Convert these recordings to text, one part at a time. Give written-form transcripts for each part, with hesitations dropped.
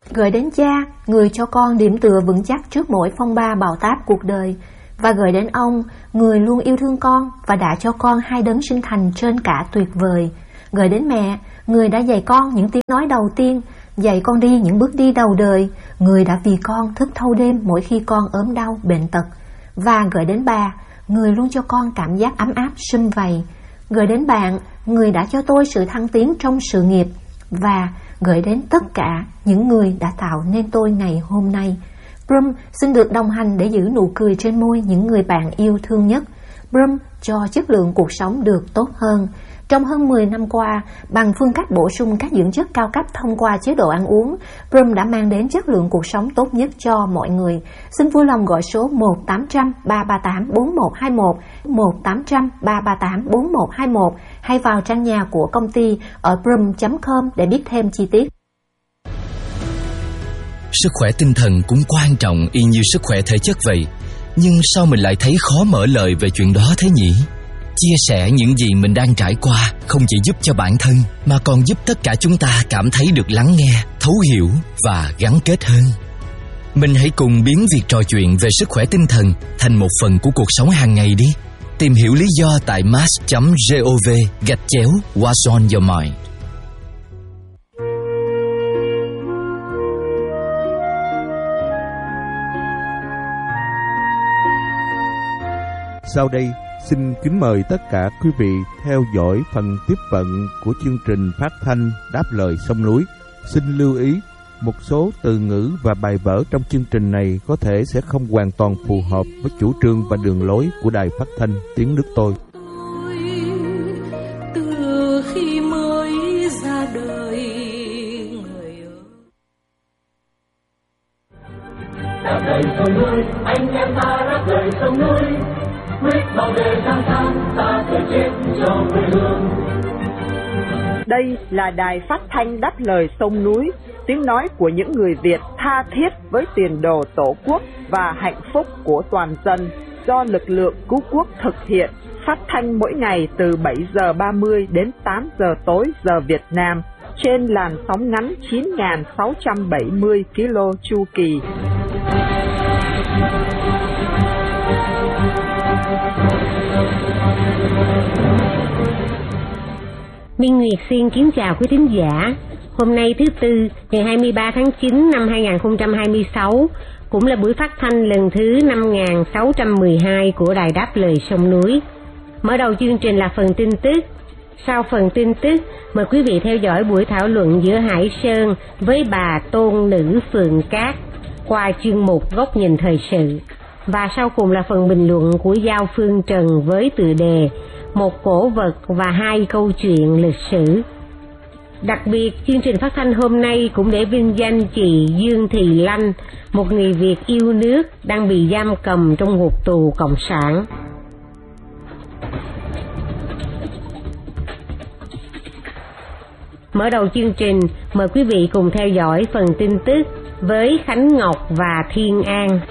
Gửi đến cha, người cho con điểm tựa vững chắc trước mỗi phong ba bão táp cuộc đời. Và gửi đến ông, người luôn yêu thương con và đã cho con hai đấng sinh thành trên cả tuyệt vời. Gửi đến mẹ, người đã dạy con những tiếng nói đầu tiên, dạy con đi những bước đi đầu đời, người đã vì con thức thâu đêm mỗi khi con ốm đau, bệnh tật. Và gửi đến bà, người luôn cho con cảm giác ấm áp, sum vầy. Gửi đến bạn, người đã cho tôi sự thăng tiến trong sự nghiệp. Và gửi đến tất cả những người đã tạo nên tôi ngày hôm nay. Brum xin được đồng hành để giữ nụ cười trên môi những người bạn yêu thương nhất. Brum cho chất lượng cuộc sống được tốt hơn. Trong hơn 10 năm qua, bằng phương cách bổ sung các dưỡng chất cao cấp thông qua chế độ ăn uống, Brum đã mang đến chất lượng cuộc sống tốt nhất cho mọi người. Xin vui lòng gọi số 1-800-338-4121, 1-800-338-4121 hay vào trang nhà của công ty ở brum.com để biết thêm chi tiết. Sức khỏe tinh thần cũng quan trọng y như sức khỏe thể chất vậy. Nhưng sao mình lại thấy khó mở lời về chuyện đó thế nhỉ? Chia sẻ những gì mình đang trải qua không chỉ giúp cho bản thân mà còn giúp tất cả chúng ta cảm thấy được lắng nghe, thấu hiểu và gắn kết hơn. Mình hãy cùng biến việc trò chuyện về sức khỏe tinh thần thành một phần của cuộc sống hàng ngày đi. Tìm hiểu lý do tại mass.gov/What's on your mind. Sau đây, xin kính mời tất cả quý vị theo dõi phần tiếp vận của chương trình phát thanh Đáp lời sông núi. Xin lưu ý, một số từ ngữ và bài vở trong chương trình này có thể sẽ không hoàn toàn phù hợp với chủ trương và đường lối của Đài Phát thanh Tiếng nước tôi. Từ khi mới ra đời, đáp lời sông núi, anh em ta đáp lời sông núi. Quyết bảo vệ tháng tháng, ta sẽ chết cho quê hương. Đây là đài phát thanh Đáp lời sông núi, tiếng nói của những người Việt tha thiết với tiền đồ tổ quốc và hạnh phúc của toàn dân, do lực lượng cứu quốc thực hiện, phát thanh mỗi ngày từ 7 giờ 30 đến 8 giờ tối giờ Việt Nam, trên làn sóng ngắn 9.670 km chu kỳ. Minh Nguyệt xin kính chào quý thính giả. Hôm nay thứ Tư, ngày 23 tháng 9 năm 2026, cũng là buổi phát thanh lần thứ 5612 của Đài Đáp lời sông núi. Mở đầu chương trình là phần tin tức. Sau phần tin tức, mời quý vị theo dõi buổi thảo luận giữa Hải Sơn với bà Tôn Nữ Phượng Cát qua chuyên mục Góc nhìn thời sự. Và sau cùng là phần bình luận của Giao Phương Trần với tựa đề Một cổ vật và hai câu chuyện lịch sử. Đặc biệt, chương trình phát thanh hôm nay cũng để vinh danh chị Dương Thị Lanh, một người Việt yêu nước đang bị giam cầm trong ngục tù Cộng sản. Mở đầu chương trình, mời quý vị cùng theo dõi phần tin tức với Khánh Ngọc và Thiên An.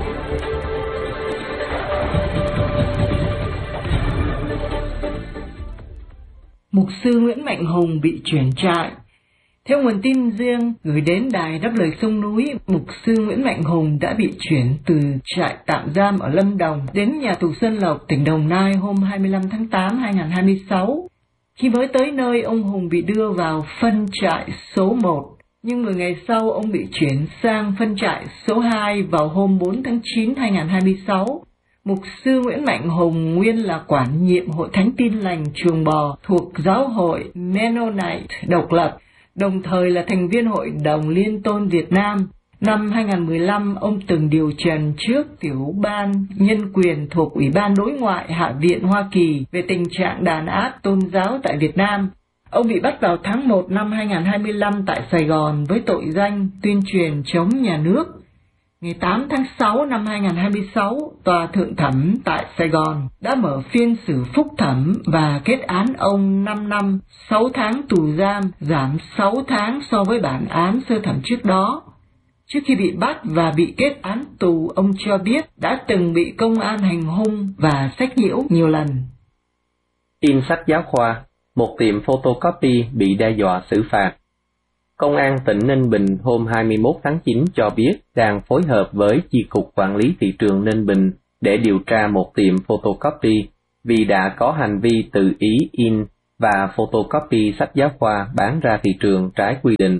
Mục sư Nguyễn Mạnh Hùng bị chuyển trại. Theo nguồn tin riêng gửi đến Đài Đáp lời sông núi, mục sư Nguyễn Mạnh Hùng đã bị chuyển từ trại tạm giam ở Lâm Đồng đến nhà tù Xuân Lộc, tỉnh Đồng Nai hôm 25 tháng 8 2026. Khi mới tới nơi, ông Hùng bị đưa vào phân trại số 1, nhưng 10 ngày sau ông bị chuyển sang phân trại số 2 vào hôm 4 tháng 9 2026. Mục sư Nguyễn Mạnh Hùng nguyên là quản nhiệm Hội Thánh Tin Lành Chuồng Bò thuộc Giáo hội Mennonite độc lập, đồng thời là thành viên Hội đồng Liên tôn Việt Nam. Năm 2015, ông từng điều trần trước Tiểu ban Nhân quyền thuộc Ủy ban Đối ngoại Hạ viện Hoa Kỳ về tình trạng đàn áp tôn giáo tại Việt Nam. Ông bị bắt vào tháng 1 năm 2025 tại Sài Gòn với tội danh tuyên truyền chống nhà nước. Ngày 8 tháng 6 năm 2026, Tòa Thượng thẩm tại Sài Gòn đã mở phiên xử phúc thẩm và kết án ông 5 năm, 6 tháng tù giam, giảm 6 tháng so với bản án sơ thẩm trước đó. Trước khi bị bắt và bị kết án tù, ông cho biết đã từng bị công an hành hung và sách nhiễu nhiều lần. In sách giáo khoa, một tiệm photocopy bị đe dọa xử phạt. Công an tỉnh Ninh Bình hôm 21 tháng 9 cho biết đang phối hợp với Chi cục Quản lý Thị trường Ninh Bình để điều tra một tiệm photocopy vì đã có hành vi tự ý in và photocopy sách giáo khoa bán ra thị trường trái quy định.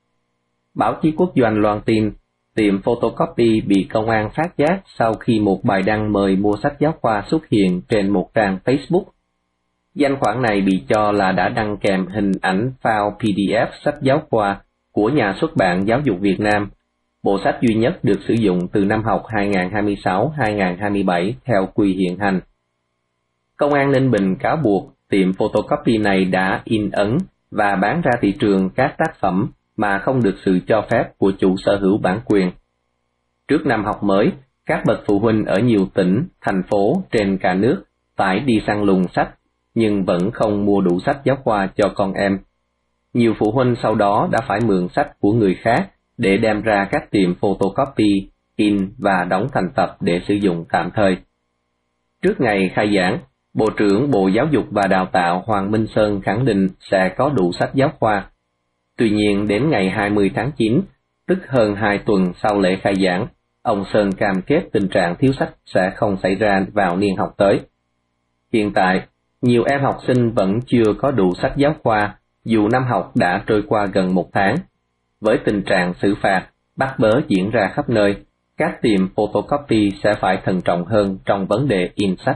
Báo chí Quốc doanh loan tin, tiệm photocopy bị công an phát giác sau khi một bài đăng mời mua sách giáo khoa xuất hiện trên một trang Facebook. Danh khoản này bị cho là đã đăng kèm hình ảnh file PDF sách giáo khoa của nhà xuất bản Giáo dục Việt Nam, bộ sách duy nhất được sử dụng từ năm học 2026-2027 theo quy hiện hành. Công an Ninh Bình cáo buộc tiệm photocopy này đã in ấn và bán ra thị trường các tác phẩm mà không được sự cho phép của chủ sở hữu bản quyền. Trước năm học mới, các bậc phụ huynh ở nhiều tỉnh, thành phố trên cả nước phải đi săn lùng sách, nhưng vẫn không mua đủ sách giáo khoa cho con em. Nhiều phụ huynh sau đó đã phải mượn sách của người khác để đem ra các tiệm photocopy, in và đóng thành tập để sử dụng tạm thời. Trước ngày khai giảng, Bộ trưởng Bộ Giáo dục và Đào tạo Hoàng Minh Sơn khẳng định sẽ có đủ sách giáo khoa. Tuy nhiên đến ngày 20 tháng 9, tức hơn 2 tuần sau lễ khai giảng, ông Sơn cam kết tình trạng thiếu sách sẽ không xảy ra vào niên học tới. Hiện tại, nhiều em học sinh vẫn chưa có đủ sách giáo khoa, dù năm học đã trôi qua gần 1 tháng. Với tình trạng xử phạt, bắt bớ diễn ra khắp nơi, các tiệm photocopy sẽ phải thận trọng hơn trong vấn đề in sách.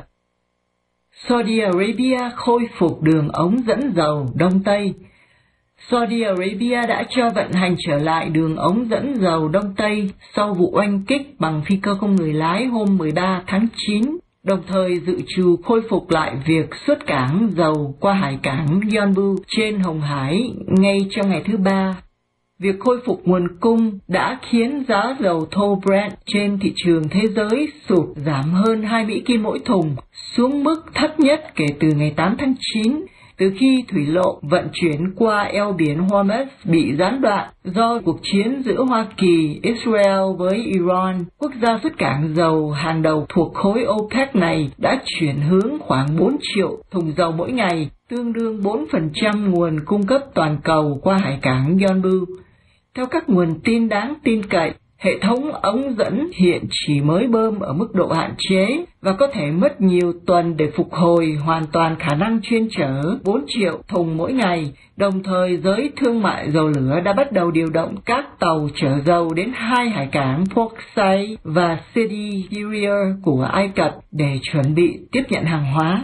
Saudi Arabia khôi phục đường ống dẫn dầu Đông Tây. Saudi Arabia đã cho vận hành trở lại đường ống dẫn dầu Đông Tây sau vụ oanh kích bằng phi cơ không người lái hôm 13 tháng 9, đồng thời dự trù khôi phục lại việc xuất cảng dầu qua hải cảng Yanbu trên Hồng Hải ngay trong ngày thứ Ba. Việc khôi phục nguồn cung đã khiến giá dầu thô Brent trên thị trường thế giới sụt giảm hơn 2 Mỹ Kim mỗi thùng, xuống mức thấp nhất kể từ ngày 8 tháng 9, từ khi thủy lộ vận chuyển qua eo biển Hormuz bị gián đoạn do cuộc chiến giữa Hoa Kỳ, Israel với Iran. Quốc gia xuất cảng dầu hàng đầu thuộc khối OPEC này đã chuyển hướng khoảng 4 triệu thùng dầu mỗi ngày, tương đương 4% nguồn cung cấp toàn cầu qua hải cảng Yanbu. Theo các nguồn tin đáng tin cậy, hệ thống ống dẫn hiện chỉ mới bơm ở mức độ hạn chế và có thể mất nhiều tuần để phục hồi hoàn toàn khả năng chuyên chở 4 triệu thùng mỗi ngày. Đồng thời, giới thương mại dầu lửa đã bắt đầu điều động các tàu chở dầu đến 2 hải cảng Port Said và Sidi Kirir của Ai Cập để chuẩn bị tiếp nhận hàng hóa.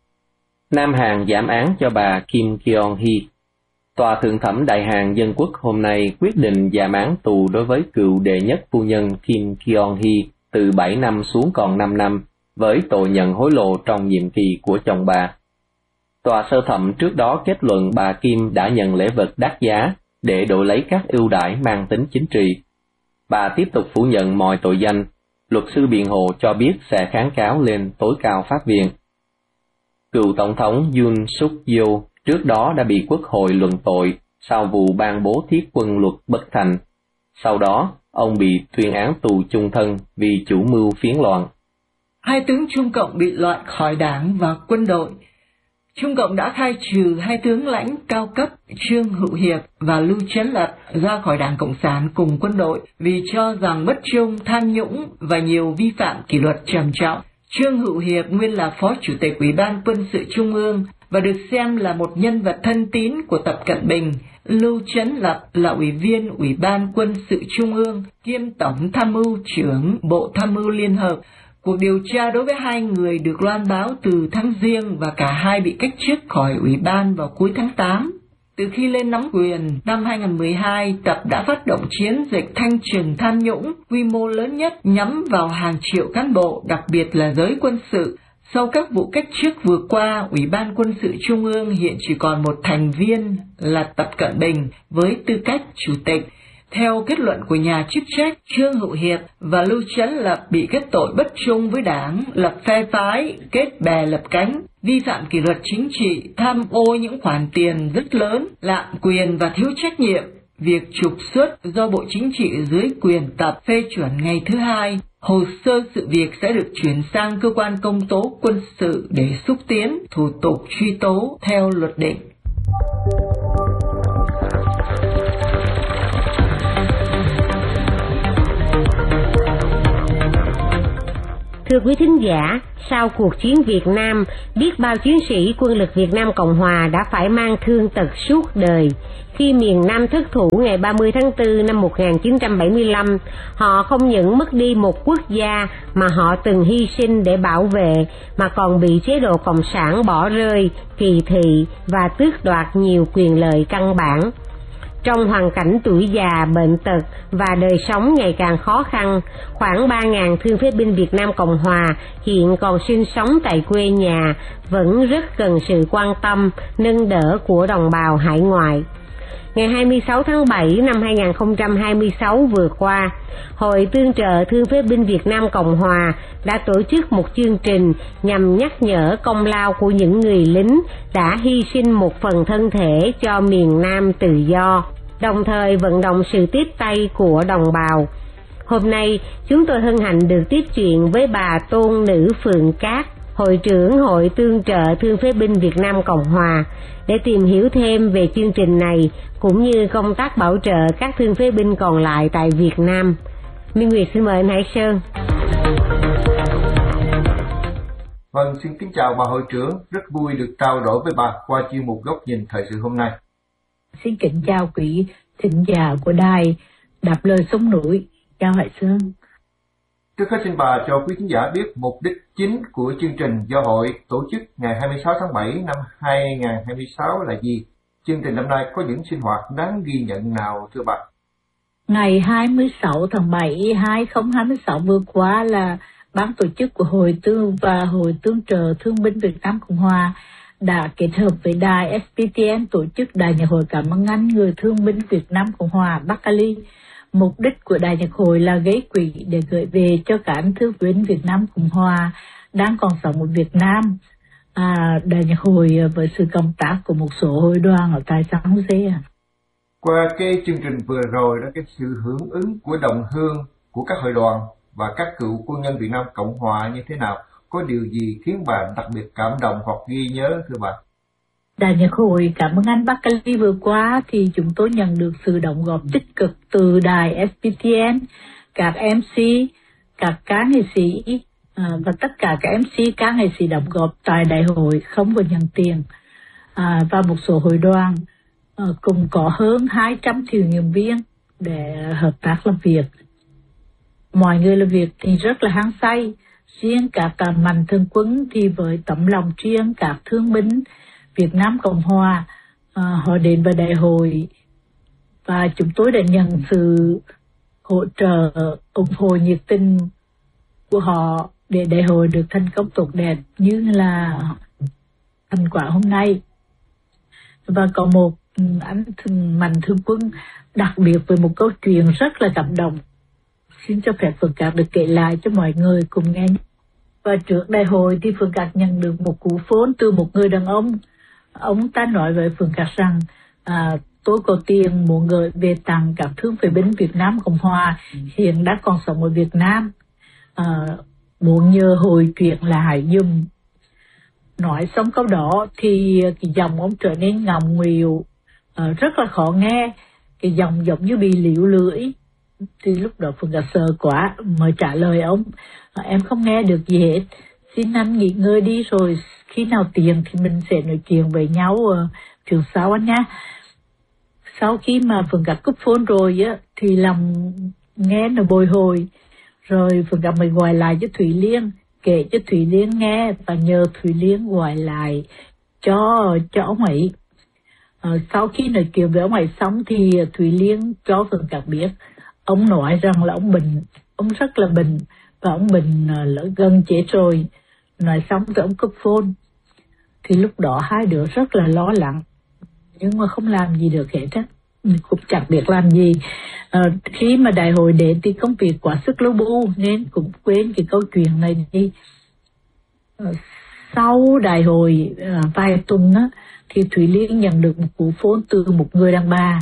Nam Hàn giảm án cho bà Kim Kyung-hee. Tòa Thượng thẩm Đại Hàn Dân quốc hôm nay quyết định giảm án tù đối với cựu đệ nhất phu nhân Kim Kyung-hee từ 7 năm xuống còn 5 năm với tội nhận hối lộ trong nhiệm kỳ của chồng bà. Tòa sơ thẩm trước đó kết luận bà Kim đã nhận lễ vật đắt giá để đổi lấy các ưu đãi mang tính chính trị. Bà tiếp tục phủ nhận mọi tội danh. Luật sư biện hộ cho biết sẽ kháng cáo lên tối cao pháp viện. Cựu Tổng thống Yoon Suk Yeol trước đó đã bị Quốc hội luận tội sau vụ ban bố thiết quân luật bất thành. Sau đó, ông bị tuyên án tù chung thân vì chủ mưu phiến loạn. 2 tướng Trung Cộng bị loại khỏi đảng và quân đội. Trung Cộng đã khai trừ 2 tướng lãnh cao cấp Trương Hữu Hiệp và Lưu Chấn Lập ra khỏi Đảng Cộng sản cùng quân đội vì cho rằng bất trung, tham nhũng và nhiều vi phạm kỷ luật trầm trọng. Trương Hữu Hiệp nguyên là Phó Chủ tịch Ủy ban Quân sự Trung ương và được xem là một nhân vật thân tín của Tập Cận Bình. Lưu Chấn Lập là Ủy viên Ủy ban Quân sự Trung ương, kiêm Tổng Tham mưu trưởng Bộ Tham mưu Liên Hợp. Cuộc điều tra đối với 2 người được loan báo từ tháng Giêng và cả hai bị cách chức khỏi Ủy ban vào cuối tháng 8. Từ khi lên nắm quyền năm 2012, Tập đã phát động chiến dịch thanh trừng tham nhũng quy mô lớn nhất nhắm vào hàng triệu cán bộ, đặc biệt là giới quân sự. Sau các vụ cách chức vừa qua, Ủy ban Quân sự Trung ương hiện chỉ còn một thành viên là Tập Cận Bình với tư cách chủ tịch. Theo kết luận của nhà chức trách, Trương Hữu Hiệp và Lưu Chấn Lập bị kết tội bất trung với đảng, lập phe phái, kết bè lập cánh, vi phạm kỷ luật chính trị, tham ô những khoản tiền rất lớn, lạm quyền và thiếu trách nhiệm. Việc trục xuất do Bộ Chính trị dưới quyền Tập phê chuẩn ngày thứ Hai. Hồ sơ sự việc sẽ được chuyển sang cơ quan công tố quân sự để xúc tiến thủ tục truy tố theo luật định. Thưa quý thính giả, sau cuộc chiến Việt Nam, biết bao chiến sĩ quân lực Việt Nam Cộng Hòa đã phải mang thương tật suốt đời. Khi miền Nam thất thủ ngày 30 tháng 4 năm 1975, họ không những mất đi một quốc gia mà họ từng hy sinh để bảo vệ, mà còn bị chế độ Cộng sản bỏ rơi, kỳ thị và tước đoạt nhiều quyền lợi căn bản. Trong hoàn cảnh tuổi già, bệnh tật và đời sống ngày càng khó khăn, khoảng 3.000 thương phế binh Việt Nam Cộng Hòa hiện còn sinh sống tại quê nhà vẫn rất cần sự quan tâm, nâng đỡ của đồng bào hải ngoại. Ngày 26 tháng 7 năm 2026 vừa qua, Hội Tương trợ Thương phế binh Việt Nam Cộng Hòa đã tổ chức một chương trình nhằm nhắc nhở công lao của những người lính đã hy sinh một phần thân thể cho miền Nam tự do, đồng thời vận động sự tiếp tay của đồng bào. Hôm nay, chúng tôi hân hạnh được tiếp chuyện với bà Tôn Nữ Phượng Cát, Hội trưởng Hội Tương trợ Thương phế binh Việt Nam Cộng Hòa, để tìm hiểu thêm về chương trình này cũng như công tác bảo trợ các thương phế binh còn lại tại Việt Nam. Minh Nguyệt xin mời anh Hải Sơn. Vâng, xin kính chào bà hội trưởng, rất vui được trao đổi với bà qua chuyên mục Góc Nhìn Thời sự hôm nay. Xin kính chào quý thính giả của đài Đáp Lời Sông Núi. Chào Hải Sơn. Trước hết xin bà cho quý thính giả biết mục đích chính của chương trình do hội tổ chức ngày 26 tháng 7 năm 2026 là gì? Chương trình năm nay có những sinh hoạt đáng ghi nhận nào thưa bà? Ngày 26 tháng 7 2026 vừa qua là ban tổ chức của Hội Tương trợ Thương binh Việt Nam Cộng Hòa đã kết hợp với đài SPTN tổ chức Đại nhạc hội Cảm ơn anh người thương binh Việt Nam Cộng Hòa Bắc Cali. Mục đích của Đại nhạc hội là gây quỹ để gửi về cho các anh thương binh Việt Nam Cộng Hòa đang còn sống ở Việt Nam. Đại nhạc hội với sự cộng tác của một số hội đoàn ở tại San Jose. Qua cái chương trình vừa rồi đó, cái sự hưởng ứng của đồng hương của các hội đoàn và các cựu quân nhân Việt Nam Cộng Hòa như thế nào? Có điều gì khiến bà đặc biệt cảm động hoặc ghi nhớ thưa bà? Đại nhạc hội Cảm ơn anh Bắc Cali vừa qua thì chúng tôi nhận được sự đóng góp tích cực từ đài SPTN, các MC, các cá nghệ sĩ và tất cả các MC, cá nghệ sĩ đóng góp tại đại hội không có nhận tiền, và một số hội đoàn cùng có hơn 200 thiện nguyện viên để hợp tác làm việc. Mọi người làm việc thì rất là hăng say. Riêng các mạnh thường quân thì với tấm lòng riêng các thương binh Việt Nam Cộng Hòa, họ đến vào đại hội và chúng tôi đã nhận sự hỗ trợ ủng hộ nhiệt tình của họ để đại hội được thành công tốt đẹp như là thành quả hôm nay. Và có một anh mạnh thường quân đặc biệt với một câu chuyện rất là cảm động, xin cho phép Phượng Cát được kể lại cho mọi người cùng nghe. Và trước đại hội thì Phượng Cát nhận được một cú phone từ một người đàn ông. Ông ta nói với Phượng Cát rằng tôi có tiền muốn gửi về tặng các thương phế binh Việt Nam Cộng Hòa hiện đã còn sống ở Việt Nam, muốn nhờ hội chuyển lại dùm. Nói xong câu đó thì cái giọng ông trở nên ngọng nghịu, rất là khó nghe, cái giọng giống như bị liễu lưỡi. Thì lúc đó Phượng Cát sợ quá mới trả lời ông, em không nghe được gì hết, xin anh nghỉ ngơi đi rồi khi nào tiền thì mình sẽ nói chuyện với nhau trường sau anh nhá. Sau khi mà Phượng Cát cúp phone rồi á thì lòng nghe nó bồi hồi, rồi Phượng Cát mới gọi lại cho Thủy Liên, kể cho Thủy Liên nghe và nhờ Thủy Liên gọi lại cho ông ấy. Sau khi nói chuyện với ông ấy xong thì Thủy Liên cho Phượng Cát biết ông nói rằng là ông bệnh, ông rất là bệnh và ông bệnh gần chết rồi. Nói xong rồi ông cúp phone. Thì lúc đó hai đứa rất là lo lắng, nhưng mà không làm gì được hết á, cũng chẳng biết làm gì. Khi mà đại hội đến thì công việc quá sức lâu bu nên cũng quên cái câu chuyện này đi. Sau đại hội vài tuần á thì Thủy Liên nhận được một cú phone từ một người đàn bà.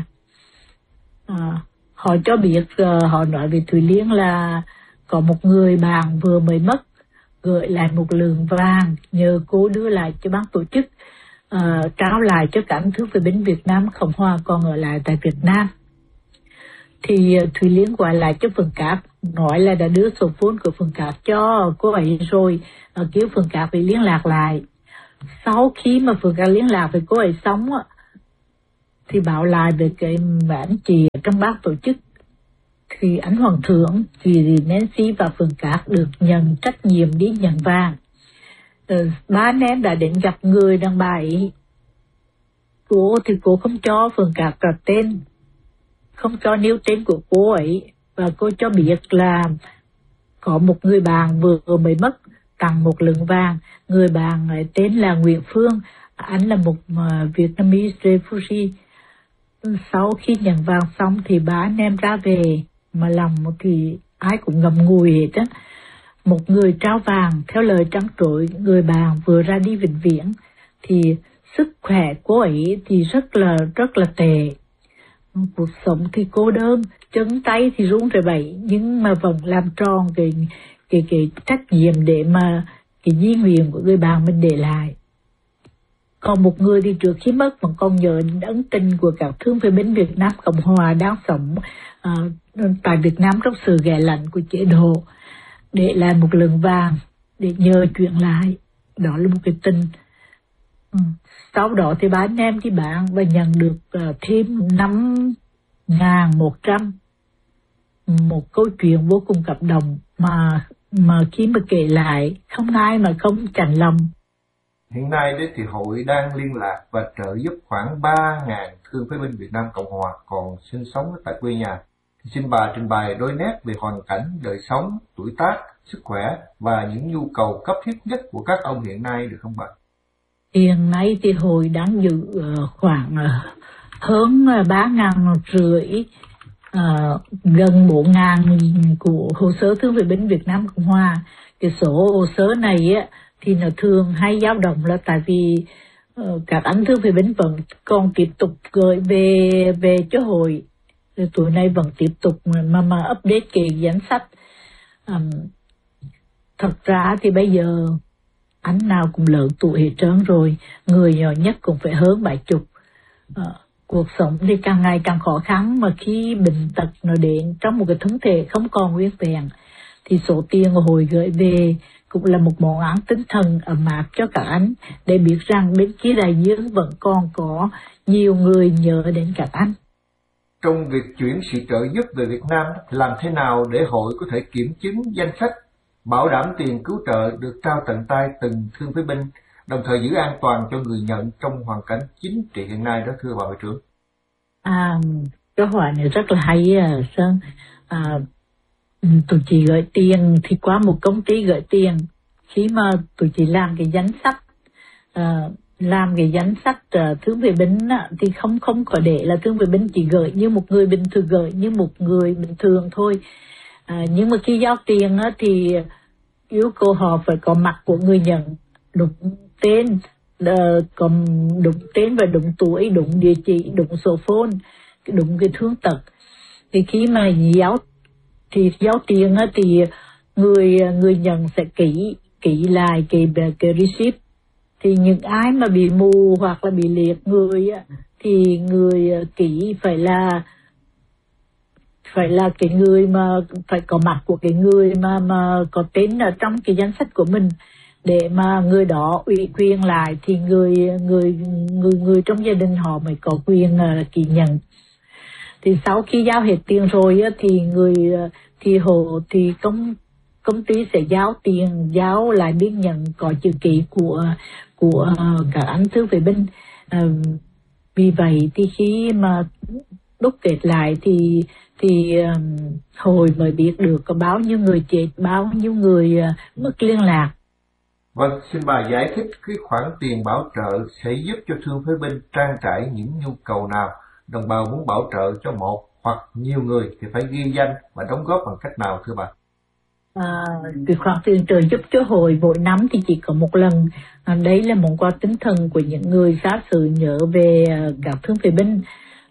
Họ cho biết, họ nói với Thủy Liên là có một người bạn vừa mới mất, gửi lại một lượng vàng nhờ cô đưa lại cho ban tổ chức, trao lại cho các thương phế binh Việt Nam Cộng Hòa còn ở lại tại Việt Nam. Thì Thủy Liên gọi lại cho Phượng Cát nói là đã đưa số phone của Phượng Cát cho cô ấy rồi, kêu Phượng Cát phải liên lạc lại. Sau khi mà Phượng Cát liên lạc với cô ấy xong thì bảo lại về cái anh chị trong bác tổ chức, thì anh Hoàng Thượng, chị Nancy và Phượng Cát được nhận trách nhiệm đi nhận vàng. Ba anh em đã đến gặp người đàn bà ấy. Cô thì cô không cho Phượng Cát cả tên, không cho nêu tên của cô ấy, và cô cho biết là có một người bạn vừa mới mất tặng một lượng vàng. Người bạn ấy tên là Nguyễn Phương, anh là một Vietnamese refugee. Sau khi nhận vàng xong thì ba anh em ra về, mà lòng thì ai cũng ngậm ngùi hết á. Một người trao vàng theo lời trắng trội, người bạn vừa ra đi vĩnh viễn, thì sức khỏe cô ấy thì rất là tệ. Cuộc sống thì cô đơn, chân tay thì run rẩy bẩy, nhưng mà vẫn làm tròn cái trách nhiệm để mà cái di nguyện của người bạn mình để lại. Còn một người thì trước khi mất vẫn còn nhớ ân tình của các thương phế binh Việt Nam Cộng Hòa đang sống tại Việt Nam trong sự ghẻ lạnh của chế độ, để lại một lượng vàng để nhờ chuyện lại. Đó là một cái tình. Sau đó thì ba anh em đi bán và nhận được thêm 5.100. Một câu chuyện vô cùng cảm động mà khi mà kể lại không ai mà không chạnh lòng. Hiện nay đấy thì hội đang liên lạc và trợ giúp khoảng 3.000 thương phế binh Việt Nam Cộng Hòa còn sinh sống tại quê nhà. Thì xin bà trình bày đôi nét về hoàn cảnh, đời sống, tuổi tác, sức khỏe và những nhu cầu cấp thiết nhất của các ông hiện nay được không bà? Hiện nay thì hội đang giữ khoảng hơn 3.500, gần 4.000 của hồ sơ thương phế binh Việt Nam Cộng Hòa. Cái số hồ sơ này thì nó thường hay dao động là tại vì các anh thương phế binh vẫn còn tiếp tục gửi về cho hội. Tuổi này vẫn tiếp tục mà update cái danh sách. Thật ra thì bây giờ anh nào cũng lớn tuổi hết trơn rồi, người nhỏ nhất cũng phải hơn 70. Cuộc sống thì càng ngày càng khó khăn, mà khi bệnh tật nó đến trong một cái thân thể không còn nguyên vẹn thì số tiền của hội gửi về cũng là một món ăn tinh thần ấm áp cho các anh, để biết rằng bên kia đại dương vẫn còn có nhiều người nhớ đến các anh. Trong việc chuyển sự trợ giúp về Việt Nam, làm thế nào để hội có thể kiểm chứng danh sách, bảo đảm tiền cứu trợ được trao tận tay từng thương phế binh, đồng thời giữ an toàn cho người nhận trong hoàn cảnh chính trị hiện nay đó, thưa bà hội trưởng? Câu hỏi này rất là hay Sơn. Tụi chị gửi tiền thì qua một công ty gửi tiền. Khi mà tụi chị làm cái danh sách thương phế binh thì không có để là thương phế binh chỉ gửi như một người bình thường, gửi như một người bình thường thôi. Nhưng mà khi giao tiền thì yêu cầu họ phải có mặt của người nhận, đúng tên, còn đúng tên và đúng tuổi, đúng địa chỉ, đúng số phone, đúng cái thương tật. Thì khi mà giao tiền thì người nhận sẽ kỹ lại cái receipt. Thì những ai mà bị mù hoặc là bị liệt người thì người kỹ phải là cái người mà phải có mặt của cái người mà có tên ở trong cái danh sách của mình, để mà người đó ủy quyền lại thì người trong gia đình họ mới có quyền ký nhận. Thì sau khi giao hết tiền rồi thì công ty sẽ giao lại biên nhận có chữ ký của cả anh thương phế binh. Vì vậy thì khi mà đúc kết lại thì hội mới biết được có bao nhiêu người chết, bao nhiêu người mất liên lạc. Vâng, xin bà giải thích cái khoản tiền bảo trợ sẽ giúp cho thương phế binh trang trải những nhu cầu nào. Đồng bào muốn bảo trợ cho một hoặc nhiều người thì phải ghi danh và đóng góp bằng cách nào, thưa bà? Cái khoản tiền trợ giúp cho hội mỗi năm thì chỉ có một lần. Đấy là món quà tinh thần của những người xa xứ nhớ về các thương phế binh.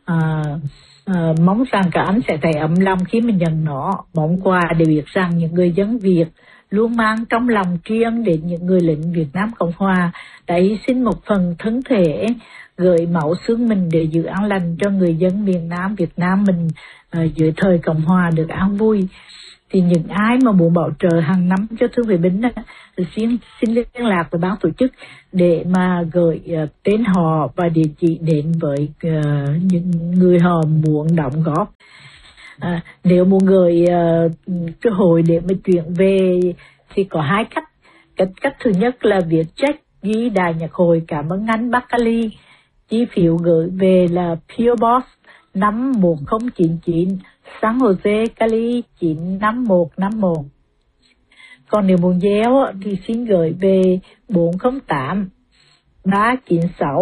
Mong rằng các anh sẽ thấy ấm lòng khi mình nhận nó. Món quà để biết rằng những người dân Việt luôn mang trong lòng tri ân đến những người lính Việt Nam Cộng Hòa đã hy sinh một phần thân thể, gửi máu xương mình để giữ an lành cho người dân miền Nam Việt Nam mình dưới thời Cộng Hòa được an vui. Thì những ai mà muốn bảo trợ hàng năm cho Thương Phế binh xin liên lạc với ban tổ chức để mà gửi tên họ và địa chỉ đến với những người họ muốn đóng góp. Nếu muốn gửi cơ hội để mà chuyển về thì có hai cách. Cách thứ nhất là viết check ghi Đài Nhạc hội cảm ơn anh Bakali, chi phiếu gửi về là PO Box 51099 San Jose, Cali 95151. Còn nếu muốn gieo thì xin gửi về 408 396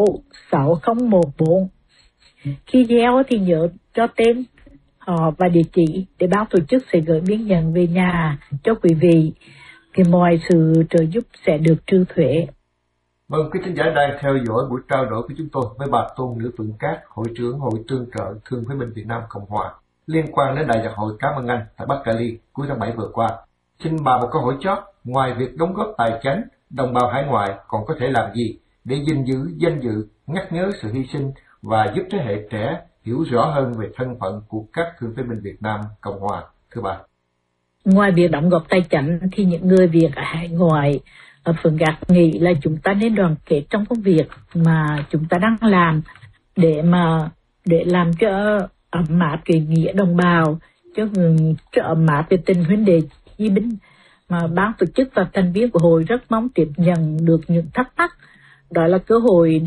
6014. Khi gieo thì nhớ cho tên họ và địa chỉ để ban tổ chức sẽ gửi biên nhận về nhà cho quý vị. Thì mọi sự trợ giúp sẽ được trừ thuế. Vâng, quý thính giả đang theo dõi buổi trao đổi của chúng tôi với bà Tôn Nữ Phượng Cát, Hội trưởng Hội Tương trợ Thương Phế binh Việt Nam Cộng Hòa, liên quan đến Đại Nhạc hội Cảm ơn anh tại Bắc Cali cuối tháng 7 vừa qua. Xin bà một câu hỏi chót, ngoài việc đóng góp tài chánh, đồng bào hải ngoại còn có thể làm gì để gìn giữ danh dự, nhắc nhớ sự hy sinh và giúp thế hệ trẻ hiểu rõ hơn về thân phận của các Thương Phế binh Việt Nam Cộng Hòa, thưa bà? Ngoài việc đóng góp tài chánh thì những người Việt ở hải ngoại, Phượng Cát nghĩ là chúng ta nên đoàn kết trong công việc mà chúng ta đang làm để làm cho ấm áp cái nghĩa đồng bào, cho ấm áp về tình huynh đệ chí binh. Mà ban tổ chức và thành viên của hội rất mong tiếp nhận được những thắc mắc. Đó là cơ hội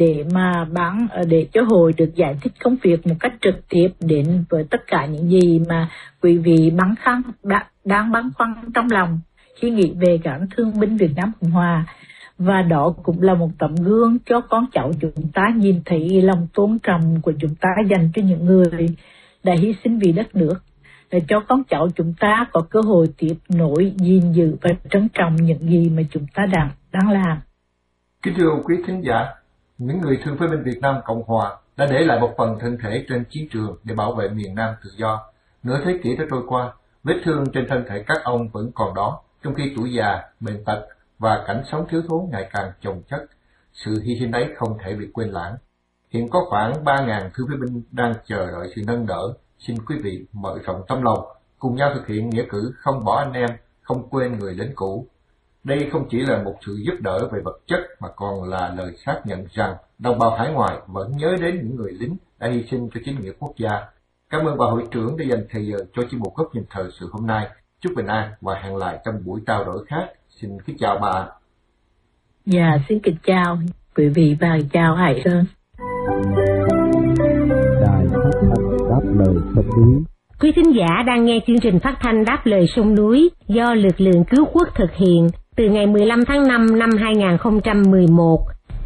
để cho hội được giải thích công việc một cách trực tiếp đến với tất cả những gì mà quý vị đang băn khoăn trong lòng khi nghĩ về các thương binh Việt Nam Cộng Hòa. Và đó cũng là một tấm gương cho con cháu chúng ta nhìn thấy lòng tôn trọng của chúng ta dành cho những người đã hy sinh vì đất nước, để cho con cháu chúng ta có cơ hội tiếp nối, gìn giữ và trân trọng những gì mà chúng ta đang làm. Kính thưa quý thính giả, những người Thương Phế binh Việt Nam Cộng Hòa đã để lại một phần thân thể trên chiến trường để bảo vệ miền Nam tự do. Nửa thế kỷ đã trôi qua, vết thương trên thân thể các ông vẫn còn đó, trong khi tuổi già, bệnh tật và cảnh sống thiếu thốn ngày càng chồng chất. Sự hy sinh ấy không thể bị quên lãng. Hiện có khoảng 3.000 thương phế binh đang chờ đợi sự nâng đỡ. Xin quý vị mở rộng tấm lòng, cùng nhau thực hiện nghĩa cử không bỏ anh em, không quên người lính cũ. Đây không chỉ là một sự giúp đỡ về vật chất mà còn là lời xác nhận rằng đồng bào hải ngoại vẫn nhớ đến những người lính đã hy sinh cho chính nghĩa quốc gia. Cảm ơn bà hội trưởng đã dành thời giờ cho chuyên mục Góc Nhìn Thời Sự hôm nay. Chúc bình an và hẹn lại trong buổi trao đổi khác. Xin kính chào bà. Dạ, xin kính chào quý vị và chào Hải Sơn. Đài phát thanh đáp lời sông núi. Quý thính giả đang nghe chương trình phát thanh Đáp lời sông núi do lực lượng cứu quốc thực hiện từ ngày 15 tháng 5 năm 2011.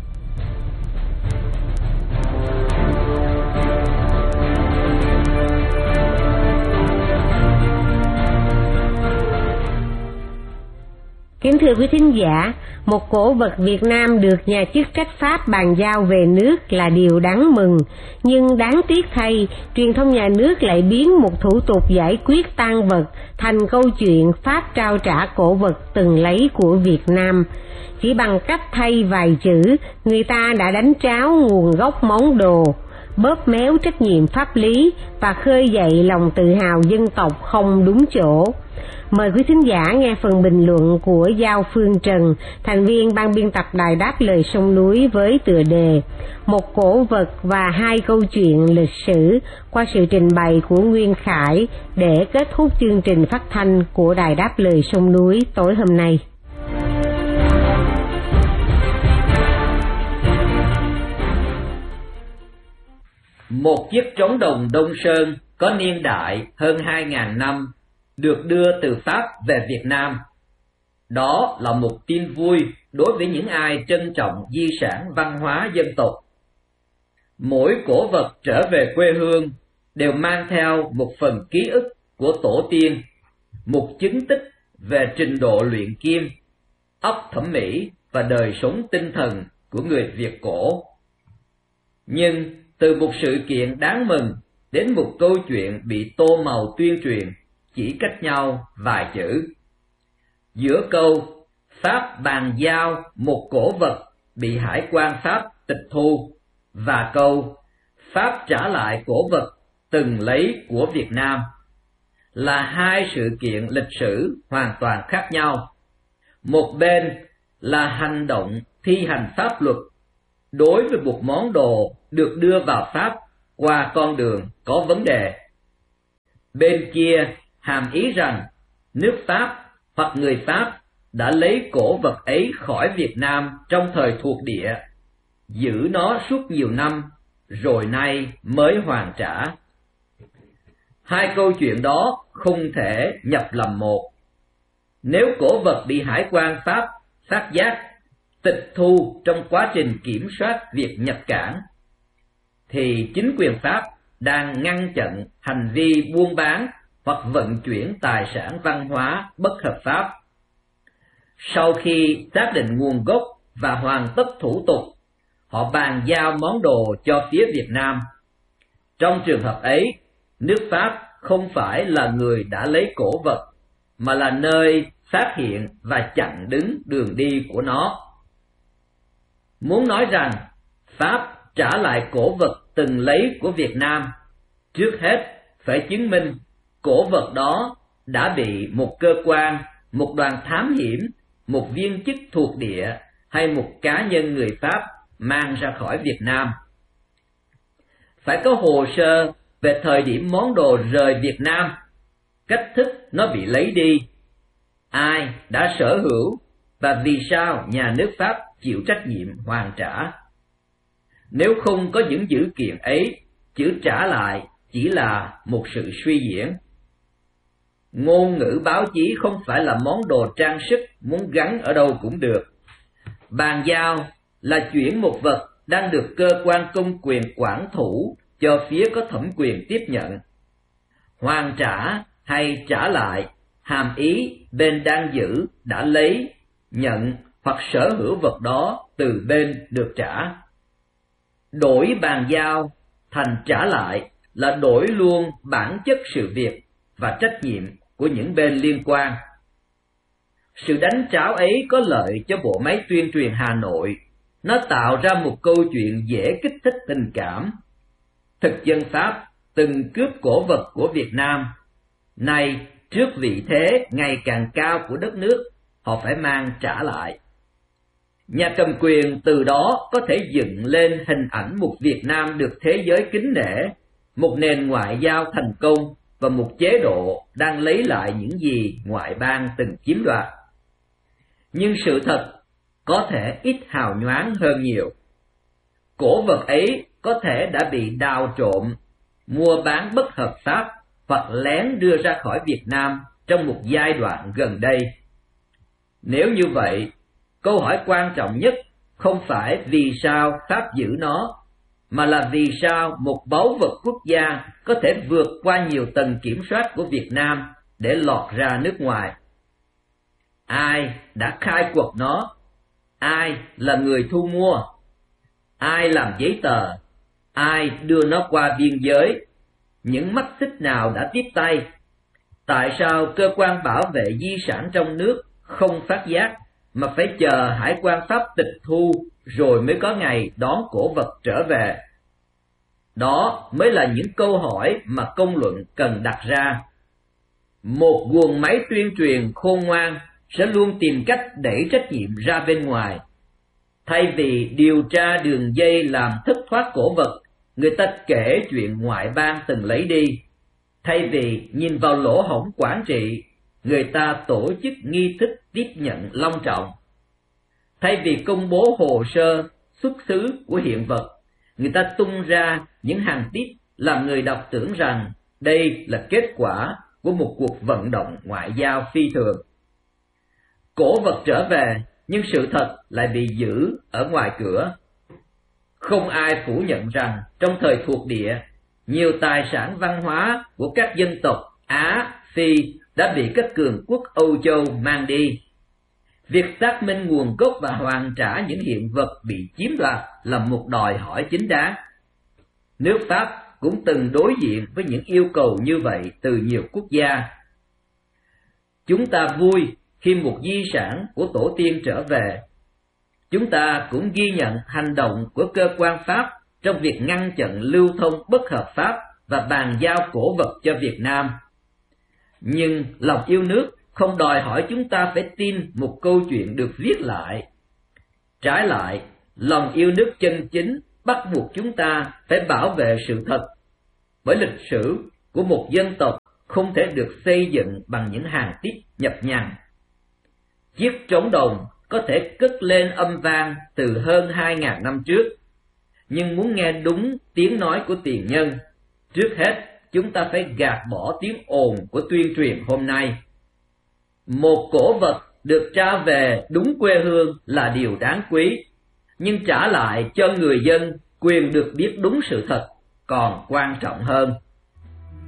Kính thưa quý thính giả, một cổ vật Việt Nam được nhà chức trách Pháp bàn giao về nước là điều đáng mừng, nhưng đáng tiếc thay, truyền thông nhà nước lại biến một thủ tục giải quyết tang vật thành câu chuyện Pháp trao trả cổ vật từng lấy của Việt Nam. Chỉ bằng cách thay vài chữ, người ta đã đánh tráo nguồn gốc món đồ, bóp méo trách nhiệm pháp lý và khơi dậy lòng tự hào dân tộc không đúng chỗ. Mời quý thính giả nghe phần bình luận của Giao Phương Trần, thành viên ban biên tập Đài Đáp lời sông núi với tựa đề Một cổ vật và hai câu chuyện lịch sử qua sự trình bày của Nguyên Khải để kết thúc chương trình phát thanh của Đài Đáp lời sông núi tối hôm nay. Một chiếc trống đồng Đông Sơn có niên đại hơn 2.000 năm được đưa từ Pháp về Việt Nam. Đó là một tin vui đối với những ai trân trọng di sản văn hóa dân tộc. Mỗi cổ vật trở về quê hương đều mang theo một phần ký ức của tổ tiên, một chứng tích về trình độ luyện kim, óc thẩm mỹ và đời sống tinh thần của người Việt cổ. Nhưng từ một sự kiện đáng mừng đến một câu chuyện bị tô màu tuyên truyền chỉ cách nhau vài chữ. Giữa câu Pháp bàn giao một cổ vật bị hải quan Pháp tịch thu và câu Pháp trả lại cổ vật từng lấy của Việt Nam là hai sự kiện lịch sử hoàn toàn khác nhau. Một bên là hành động thi hành pháp luật đối với một món đồ được đưa vào Pháp qua con đường có vấn đề. Bên kia hàm ý rằng nước Pháp hoặc người Pháp đã lấy cổ vật ấy khỏi Việt Nam trong thời thuộc địa, giữ nó suốt nhiều năm, rồi nay mới hoàn trả. Hai câu chuyện đó không thể nhập làm một. Nếu cổ vật bị hải quan Pháp phát giác, tịch thu trong quá trình kiểm soát việc nhập cảng, thì chính quyền Pháp đang ngăn chặn hành vi buôn bán hoặc vận chuyển tài sản văn hóa bất hợp pháp. Sau khi xác định nguồn gốc và hoàn tất thủ tục, họ bàn giao món đồ cho phía Việt Nam. Trong trường hợp ấy, nước Pháp không phải là người đã lấy cổ vật, mà là nơi phát hiện và chặn đứng đường đi của nó. Muốn nói rằng Pháp trả lại cổ vật từng lấy của Việt Nam, trước hết phải chứng minh cổ vật đó đã bị một cơ quan, một đoàn thám hiểm, một viên chức thuộc địa hay một cá nhân người Pháp mang ra khỏi Việt Nam. Phải có hồ sơ về thời điểm món đồ rời Việt Nam, cách thức nó bị lấy đi, ai đã sở hữu và vì sao nhà nước Pháp chịu trách nhiệm hoàn trả. Nếu không có những dữ kiện ấy, chữ trả lại chỉ là một sự suy diễn. Ngôn ngữ báo chí không phải là món đồ trang sức muốn gắn ở đâu cũng được. Bàn giao là chuyển một vật đang được cơ quan công quyền quản thủ cho phía có thẩm quyền tiếp nhận. Hoàn trả hay trả lại hàm ý bên đang giữ đã lấy, nhận hoặc sở hữu vật đó từ bên được trả. Đổi bàn giao thành trả lại là đổi luôn bản chất sự việc và trách nhiệm của những bên liên quan. Sự đánh tráo ấy có lợi cho bộ máy tuyên truyền Hà Nội. Nó tạo ra một câu chuyện dễ kích thích tình cảm. Thực dân Pháp từng cướp cổ vật của Việt Nam. Nay, trước vị thế ngày càng cao của đất nước, họ phải mang trả lại. Nhà cầm quyền từ đó có thể dựng lên hình ảnh một Việt Nam được thế giới kính nể, một nền ngoại giao thành công và một chế độ đang lấy lại những gì ngoại bang từng chiếm đoạt. Nhưng sự thật có thể ít hào nhoáng hơn nhiều. Cổ vật ấy có thể đã bị đào trộm, mua bán bất hợp pháp hoặc lén đưa ra khỏi Việt Nam trong một giai đoạn gần đây. Nếu như vậy, câu hỏi quan trọng nhất không phải vì sao Pháp giữ nó, mà là vì sao một báu vật quốc gia có thể vượt qua nhiều tầng kiểm soát của Việt Nam để lọt ra nước ngoài. Ai đã khai quật nó? Ai là người thu mua? Ai làm giấy tờ? Ai đưa nó qua biên giới? Những mắt xích nào đã tiếp tay? Tại sao cơ quan bảo vệ di sản trong nước không phát giác, mà phải chờ hải quan Pháp tịch thu rồi mới có ngày đón cổ vật trở về? Đó mới là những câu hỏi mà công luận cần đặt ra. Một guồng máy tuyên truyền khôn ngoan sẽ luôn tìm cách đẩy trách nhiệm ra bên ngoài. Thay vì điều tra đường dây làm thất thoát cổ vật, người ta kể chuyện ngoại bang từng lấy đi. Thay vì nhìn vào lỗ hổng quản trị, người ta tổ chức nghi thức tiếp nhận long trọng. Thay vì công bố hồ sơ xuất xứ của hiện vật, người ta tung ra những hàng tít làm người đọc tưởng rằng đây là kết quả của một cuộc vận động ngoại giao phi thường. Cổ vật trở về, nhưng sự thật lại bị giữ ở ngoài cửa. Không ai phủ nhận rằng trong thời thuộc địa, nhiều tài sản văn hóa của các dân tộc Á, Phi đã bị các cường quốc Âu Châu mang đi. Việc xác minh nguồn gốc và hoàn trả những hiện vật bị chiếm đoạt là một đòi hỏi chính đáng. Nước Pháp cũng từng đối diện với những yêu cầu như vậy từ nhiều quốc gia. Chúng ta vui khi một di sản của tổ tiên trở về. Chúng ta cũng ghi nhận hành động của cơ quan Pháp trong việc ngăn chặn lưu thông bất hợp pháp và bàn giao cổ vật cho Việt Nam. Nhưng lòng yêu nước không đòi hỏi chúng ta phải tin một câu chuyện được viết lại. Trái lại, lòng yêu nước chân chính bắt buộc chúng ta phải bảo vệ sự thật, bởi lịch sử của một dân tộc không thể được xây dựng bằng những hàng tiết nhập nhằng. Chiếc trống đồng có thể cất lên âm vang từ hơn 2.000 năm trước, nhưng muốn nghe đúng tiếng nói của tiền nhân, trước hết chúng ta phải gạt bỏ tiếng ồn của tuyên truyền hôm nay. Một cổ vật được trả về đúng quê hương là điều đáng quý, nhưng trả lại cho người dân quyền được biết đúng sự thật còn quan trọng hơn.